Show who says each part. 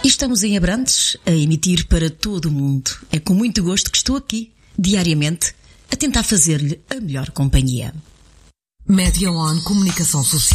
Speaker 1: E estamos em Abrantes a emitir para todo o mundo. É com muito gosto que estou aqui, diariamente, a tentar fazer-lhe a melhor companhia.
Speaker 2: Média On Comunicação Social.